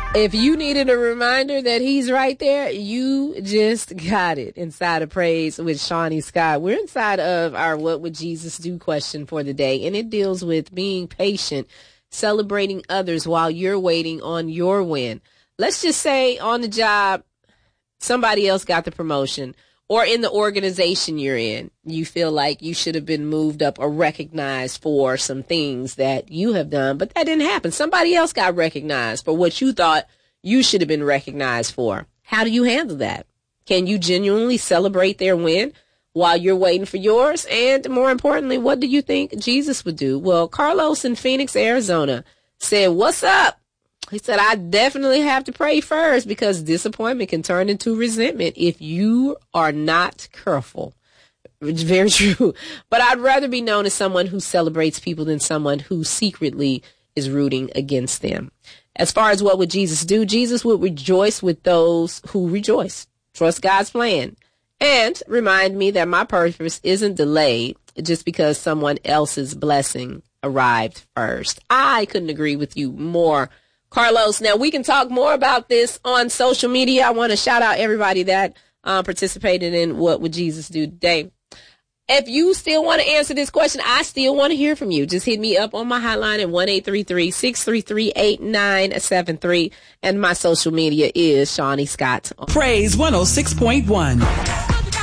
If you needed a reminder that he's right there, you just got it. Inside of Praise with Shawnee Scott. We're inside of our What Would Jesus Do question for the day, and it deals with being patient, celebrating others while you're waiting on your win. Let's just say on the job, somebody else got the promotion, or in the organization you're in, you feel like you should have been moved up or recognized for some things that you have done, but that didn't happen. Somebody else got recognized for what you thought you should have been recognized for. How do you handle that? Can you genuinely celebrate their win while you're waiting for yours? And more importantly, what do you think Jesus would do? Well, Carlos in Phoenix, Arizona said, "What's up?" He said, "I definitely have to pray first because disappointment can turn into resentment if you are not careful." It's very true. But I'd rather be known as someone who celebrates people than someone who secretly is rooting against them. As far as what would Jesus do? Jesus would rejoice with those who rejoice. Trust God's plan. And remind me that my purpose isn't delayed just because someone else's blessing arrived first. I couldn't agree with you more, Carlos. Now, we can talk more about this on social media. I want to shout out everybody that participated in What Would Jesus Do today. If you still want to answer this question, I still want to hear from you. Just hit me up on my hotline at 1-833-633-8973. And my social media is Shawnee Scott. Praise 106.1.